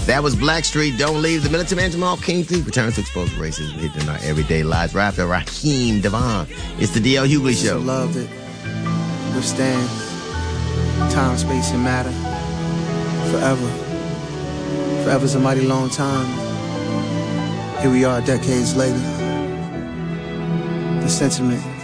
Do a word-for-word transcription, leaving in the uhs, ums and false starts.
That was Blackstreet, Don't Leave. The Militant Man Jamal Kingsley returns to expose racism hidden in our everyday lives. Right after Raheem Devon. It's the D L Hughley Show. Love that withstands time, space, and matter forever. Forever's a mighty long time. Here we are decades later. The sentiment